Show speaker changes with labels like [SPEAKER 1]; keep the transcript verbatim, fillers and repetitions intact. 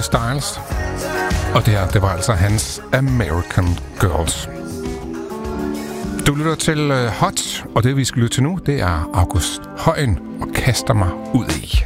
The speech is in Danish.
[SPEAKER 1] Harry Styles. Og det her, det var altså hans American Girls. Du lytter til uh, Hot, og det vi skal lytte til nu, det er August Højen og Kaster mig ud i.